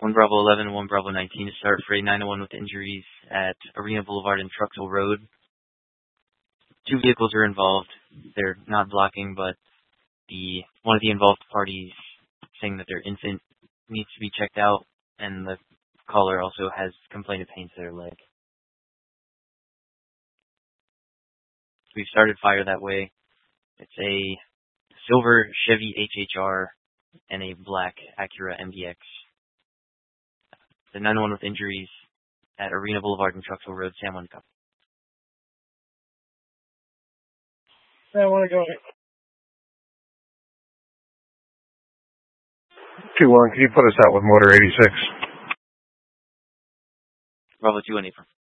1 Bravo 11 and 1 Bravo 19 to start for a 901 with injuries at Arena Boulevard and Truxell Road. 2 vehicles are involved. They're not blocking, but one of the involved parties saying that their infant needs to be checked out, and the caller also has complaint of pain to their leg. We've started fire that way. It's a silver Chevy HHR and a black Acura MDX. The 901 with injuries at Arena Boulevard and Truxell Road, San Juan Cup. I want to go. 2-1, can you put us out with motor 86? Bravo 2 and April.